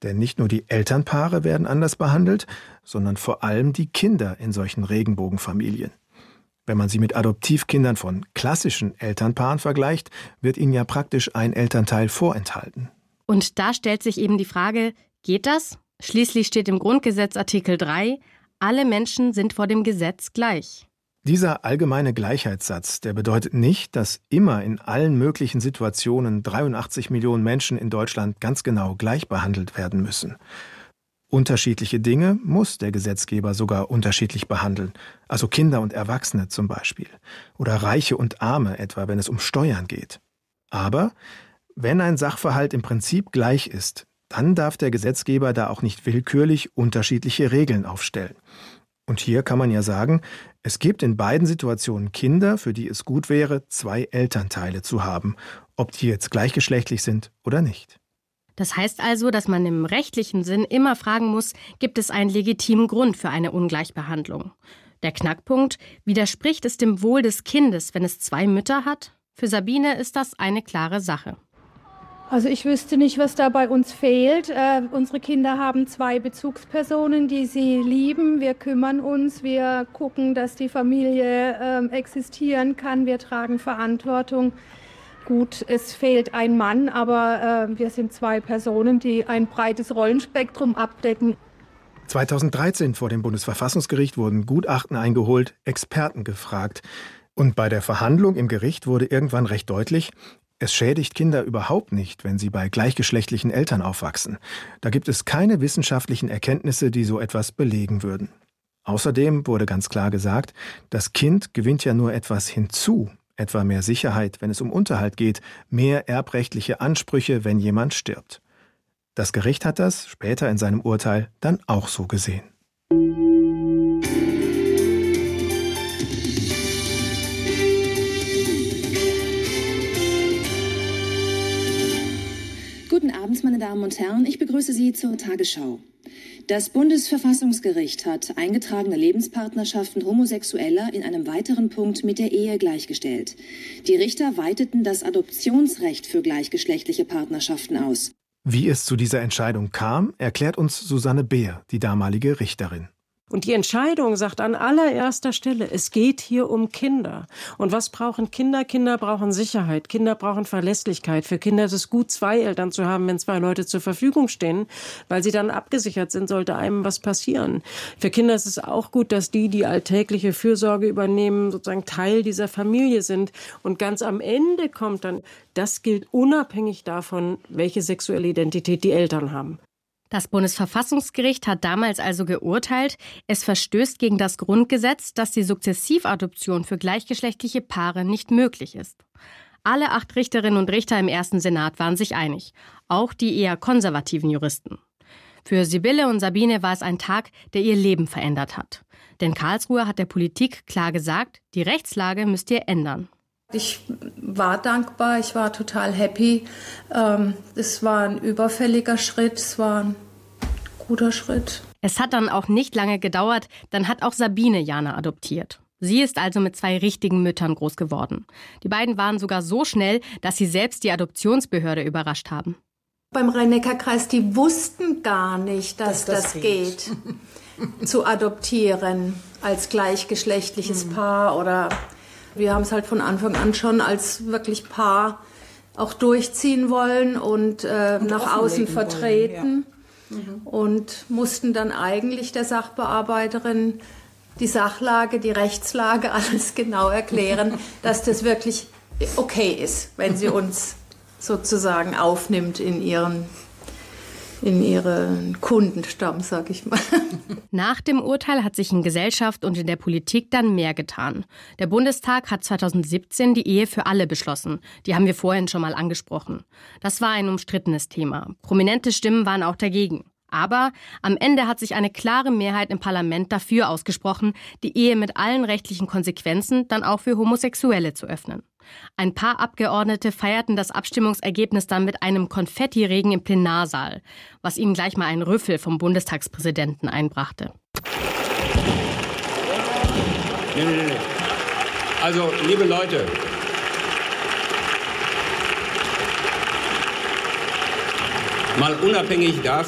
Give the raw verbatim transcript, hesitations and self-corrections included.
Denn nicht nur die Elternpaare werden anders behandelt, sondern vor allem die Kinder in solchen Regenbogenfamilien. Wenn man sie mit Adoptivkindern von klassischen Elternpaaren vergleicht, wird ihnen ja praktisch ein Elternteil vorenthalten. Und da stellt sich eben die Frage, geht das? Schließlich steht im Grundgesetz Artikel drei, alle Menschen sind vor dem Gesetz gleich. Dieser allgemeine Gleichheitssatz, der bedeutet nicht, dass immer in allen möglichen Situationen dreiundachtzig Millionen Menschen in Deutschland ganz genau gleich behandelt werden müssen. Unterschiedliche Dinge muss der Gesetzgeber sogar unterschiedlich behandeln, also Kinder und Erwachsene zum Beispiel, oder Reiche und Arme, etwa wenn es um Steuern geht. Aber wenn ein Sachverhalt im Prinzip gleich ist, dann darf der Gesetzgeber da auch nicht willkürlich unterschiedliche Regeln aufstellen. Und hier kann man ja sagen, es gibt in beiden Situationen Kinder, für die es gut wäre, zwei Elternteile zu haben, ob die jetzt gleichgeschlechtlich sind oder nicht. Das heißt also, dass man im rechtlichen Sinn immer fragen muss, gibt es einen legitimen Grund für eine Ungleichbehandlung? Der Knackpunkt, widerspricht es dem Wohl des Kindes, wenn es zwei Mütter hat? Für Sabine ist das eine klare Sache. Also ich wüsste nicht, was da bei uns fehlt. Äh, unsere Kinder haben zwei Bezugspersonen, die sie lieben. Wir kümmern uns, wir gucken, dass die Familie äh, existieren kann. Wir tragen Verantwortung. Gut, es fehlt ein Mann, aber äh, wir sind zwei Personen, die ein breites Rollenspektrum abdecken. zweitausenddreizehn vor dem Bundesverfassungsgericht wurden Gutachten eingeholt, Experten gefragt. Und bei der Verhandlung im Gericht wurde irgendwann recht deutlich, es schädigt Kinder überhaupt nicht, wenn sie bei gleichgeschlechtlichen Eltern aufwachsen. Da gibt es keine wissenschaftlichen Erkenntnisse, die so etwas belegen würden. Außerdem wurde ganz klar gesagt, das Kind gewinnt ja nur etwas hinzu, etwa mehr Sicherheit, wenn es um Unterhalt geht, mehr erbrechtliche Ansprüche, wenn jemand stirbt. Das Gericht hat das später in seinem Urteil dann auch so gesehen. Guten Abend, meine Damen und Herren. Ich begrüße Sie zur Tagesschau. Das Bundesverfassungsgericht hat eingetragene Lebenspartnerschaften Homosexueller in einem weiteren Punkt mit der Ehe gleichgestellt. Die Richter weiteten das Adoptionsrecht für gleichgeschlechtliche Partnerschaften aus. Wie es zu dieser Entscheidung kam, erklärt uns Susanne Beer, die damalige Richterin. Und die Entscheidung sagt an allererster Stelle, es geht hier um Kinder. Und was brauchen Kinder? Kinder brauchen Sicherheit. Kinder brauchen Verlässlichkeit. Für Kinder ist es gut, zwei Eltern zu haben, wenn zwei Leute zur Verfügung stehen, weil sie dann abgesichert sind, sollte einem was passieren. Für Kinder ist es auch gut, dass die, die alltägliche Fürsorge übernehmen, sozusagen Teil dieser Familie sind. Und ganz am Ende kommt dann, das gilt unabhängig davon, welche sexuelle Identität die Eltern haben. Das Bundesverfassungsgericht hat damals also geurteilt, es verstößt gegen das Grundgesetz, dass die Sukzessivadoption für gleichgeschlechtliche Paare nicht möglich ist. Alle acht Richterinnen und Richter im ersten Senat waren sich einig, auch die eher konservativen Juristen. Für Sibylle und Sabine war es ein Tag, der ihr Leben verändert hat. Denn Karlsruhe hat der Politik klar gesagt, die Rechtslage müsst ihr ändern. Ich war dankbar, ich war total happy. Ähm, es war ein überfälliger Schritt, es war ein guter Schritt. Es hat dann auch nicht lange gedauert, dann hat auch Sabine Jana adoptiert. Sie ist also mit zwei richtigen Müttern groß geworden. Die beiden waren sogar so schnell, dass sie selbst die Adoptionsbehörde überrascht haben. Beim Rhein-Neckar-Kreis, die wussten gar nicht, dass, dass das, das geht, zu adoptieren als gleichgeschlechtliches mhm. Paar oder... Wir haben es halt von Anfang an schon als wirklich Paar auch durchziehen wollen und, äh, und nach außen vertreten wollen, ja. mhm. und mussten dann eigentlich der Sachbearbeiterin die Sachlage, die Rechtslage, alles genau erklären, dass das wirklich okay ist, wenn sie uns sozusagen aufnimmt in ihren in ihren Kundenstamm, sag ich mal. Nach dem Urteil hat sich in Gesellschaft und in der Politik dann mehr getan. Der Bundestag hat zweitausendsiebzehn die Ehe für alle beschlossen. Die haben wir vorhin schon mal angesprochen. Das war ein umstrittenes Thema. Prominente Stimmen waren auch dagegen. Aber am Ende hat sich eine klare Mehrheit im Parlament dafür ausgesprochen, die Ehe mit allen rechtlichen Konsequenzen dann auch für Homosexuelle zu öffnen. Ein paar Abgeordnete feierten das Abstimmungsergebnis dann mit einem Konfettiregen im Plenarsaal, was ihnen gleich mal einen Rüffel vom Bundestagspräsidenten einbrachte. Nee, nee, nee. Also, liebe Leute, mal unabhängig davon,